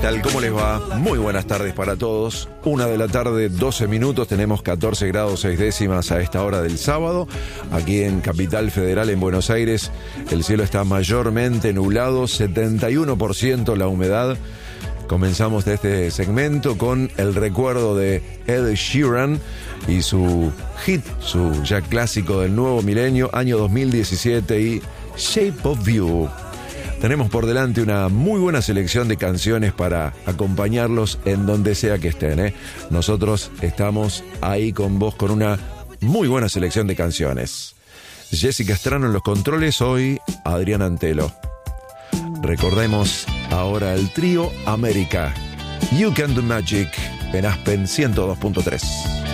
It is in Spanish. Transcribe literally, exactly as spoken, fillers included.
tal? ¿Cómo les va? Muy buenas tardes para todos. Una de la tarde, doce minutos. Tenemos catorce grados seis décimas a esta hora del sábado. Aquí en Capital Federal, en Buenos Aires, el cielo está mayormente nublado, setenta y uno por ciento la humedad. Comenzamos este segmento con el recuerdo de Ed Sheeran y su hit, su ya clásico del nuevo milenio, año dos mil diecisiete, y Shape of You. Tenemos por delante una muy buena selección de canciones para acompañarlos en donde sea que estén, ¿eh? Nosotros estamos ahí con vos con una muy buena selección de canciones. Jessica Estrano en los controles, hoy Adrián Antelo. Recordemos ahora el trío América. You Can Do Magic en Aspen ciento dos punto tres.